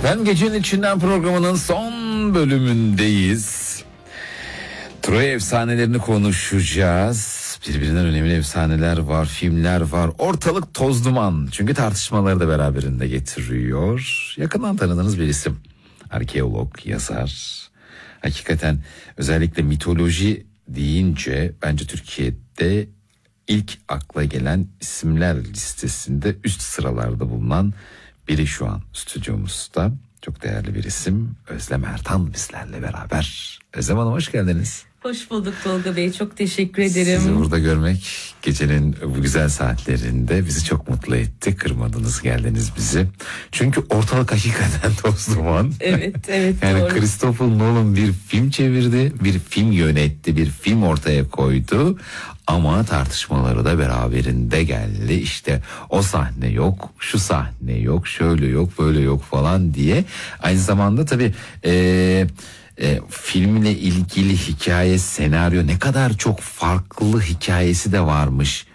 Efendim Gecenin İçinden programının son bölümündeyiz. Troya efsanelerini konuşacağız. Birbirinden önemli efsaneler var, filmler var. Ortalık toz duman. Çünkü tartışmaları da beraberinde getiriyor. Yakından tanıdığınız bir isim. Arkeolog, yazar. Hakikaten özellikle mitoloji deyince bence Türkiye'de ilk akla gelen isimler listesinde üst sıralarda bulunan biri şu an stüdyomuzda. Çok değerli bir isim. Özlem Ertan bizlerle beraber. Özlem Hanım hoş geldiniz. Hoş bulduk Tolga Bey. Çok teşekkür ederim. Sizi burada görmek gecenin bu güzel saatlerinde bizi çok mutlu etti. Kırmadınız, geldiniz bizi. Çünkü ortalık hakikaten toz duman. Evet yani doğru. Christopher Nolan bir film çevirdi, bir film yönetti, bir film ortaya koydu. Ama tartışmaları da beraberinde geldi. İşte o sahne yok, şu sahne yok, şöyle yok, böyle yok falan diye. Aynı zamanda tabii filmle ilgili hikaye, senaryo ne kadar çok farklı hikayesi de varmış.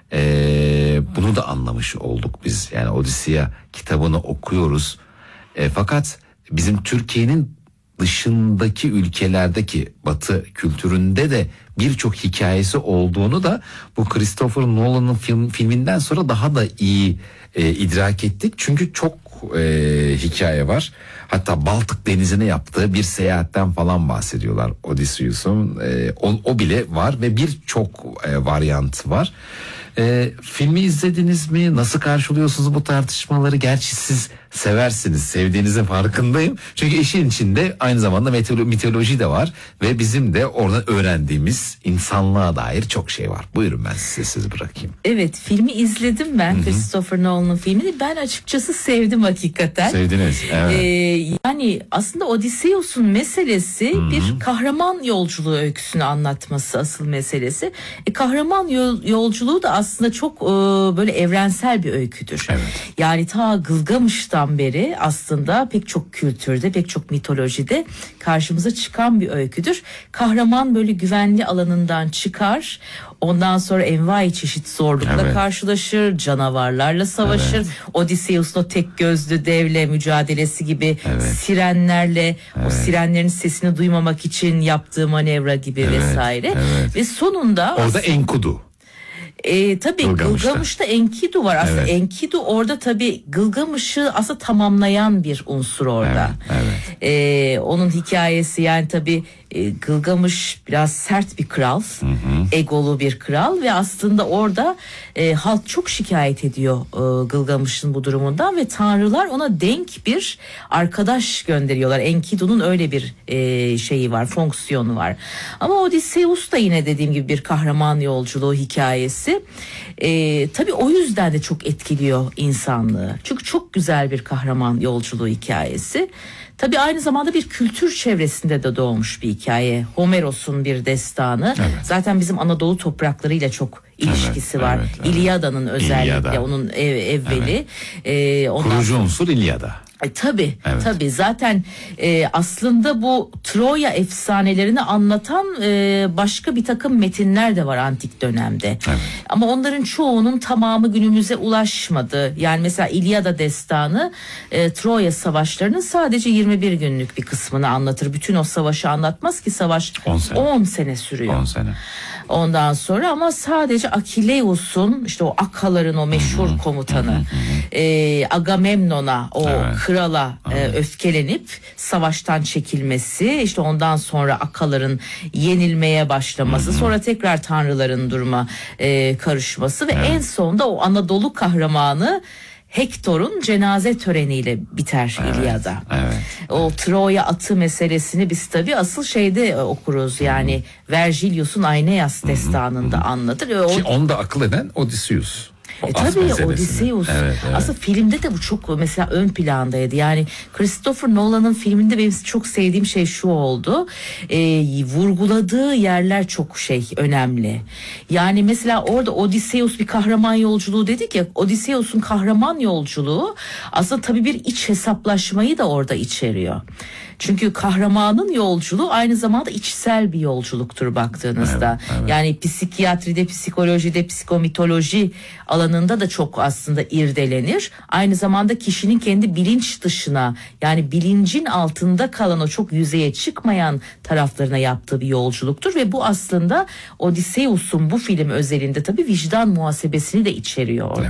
Bunu da anlamış olduk biz. Yani Odisea kitabını okuyoruz. Fakat bizim Türkiye'nin dışındaki ülkelerdeki Batı kültüründe de birçok hikayesi olduğunu da bu Christopher Nolan'ın filminden sonra daha da iyi idrak ettik. Çünkü çok hikaye var. Hatta Baltık Denizi'ne yaptığı bir seyahatten falan bahsediyorlar Odysseus'un. O bile var ve birçok varyant var. Filmi izlediniz mi? Nasıl karşılıyorsunuz bu tartışmaları? Gerçi siz seversiniz, sevdiğinizin farkındayım. Çünkü işin içinde aynı zamanda mitoloji de var ve bizim de oradan öğrendiğimiz insanlığa dair çok şey var. Buyurun, ben sizi bırakayım. Evet, filmi izledim ben. Hı-hı. Christopher Nolan'ın filmini. Ben açıkçası sevdim hakikaten. Sevdiniz, evet. Yani aslında Odysseus'un meselesi Hı-hı. bir kahraman yolculuğu öyküsünü anlatması asıl meselesi. Kahraman yolculuğu da aslında çok böyle evrensel bir öyküdür. Evet. Yani ta Gılgamış'tan beri aslında pek çok kültürde, pek çok mitolojide karşımıza çıkan bir öyküdür. Kahraman böyle güvenli alanından çıkar. Ondan sonra envai çeşit zorlukla karşılaşır, canavarlarla savaşır. Odysseus'un o tek gözlü devle mücadelesi gibi sirenlerle, o sirenlerin sesini duymamak için yaptığı manevra gibi vesaire. Ve sonunda orada aslında Enkidu. Tabii Gılgamış'ta Enkidu var. Aslında Enkidu orada tabii Gılgamış'ı aslında tamamlayan bir unsur orada. Onun hikayesi yani tabii Gılgamış biraz sert bir kral, egolu bir kral ve aslında orada halk çok şikayet ediyor Gılgamış'ın bu durumundan ve tanrılar ona denk bir arkadaş gönderiyorlar. Enkidu'nun öyle bir şeyi var, fonksiyonu var. Ama Odysseus da yine dediğim gibi bir kahraman yolculuğu hikayesi. Tabii o yüzden de çok etkiliyor insanlığı. Çünkü çok güzel bir kahraman yolculuğu hikayesi. Tabii aynı zamanda bir kültür çevresinde de doğmuş bir hikaye. Homeros'un bir destanı. Zaten bizim Anadolu topraklarıyla çok ilişkisi var. İlyada'nın özellikle onun evveli. Kurucu unsur İlyada. Tabii zaten aslında bu Troya efsanelerini anlatan başka bir takım metinler de var antik dönemde. Ama onların çoğunun tamamı günümüze ulaşmadı. Yani mesela İlyada destanı Troya savaşlarının sadece 21 günlük bir kısmını anlatır. Bütün o savaşı anlatmaz ki, savaş 10 sene sürüyor. 10 sene. Ondan sonra ama sadece Akileus'un, işte o Akaların o meşhur komutanı Agamemnon'a, o krala öfkelenip savaştan çekilmesi, işte ondan sonra Akaların yenilmeye başlaması, sonra tekrar tanrıların duruma karışması ve en sonunda o Anadolu kahramanı Hektor'un cenaze töreniyle biter İlyada. O Troya atı meselesini biz tabii asıl şeyde okuruz, yani Vergilius'un Aeneas destanında anlatır. Ki onu da akıl eden Odysseus. Tabii Odysseus. Aslında filmde de bu çok mesela ön plandaydı. Yani Christopher Nolan'ın filminde benim çok sevdiğim şey şu oldu. Vurguladığı yerler çok önemli. Yani mesela orada Odysseus bir kahraman yolculuğu dedik ya. Odysseus'un kahraman yolculuğu aslında tabii bir iç hesaplaşmayı da orada içeriyor. Çünkü kahramanın yolculuğu aynı zamanda içsel bir yolculuktur baktığınızda. Yani psikiyatride, psikolojide, psikomitoloji alanı alanında da çok aslında irdelenir. Aynı zamanda kişinin kendi bilinç dışına, yani bilincin altında kalan, o çok yüzeye çıkmayan taraflarına yaptığı bir yolculuktur ve bu aslında Odysseus'un bu film özelinde tabii vicdan muhasebesini de içeriyor.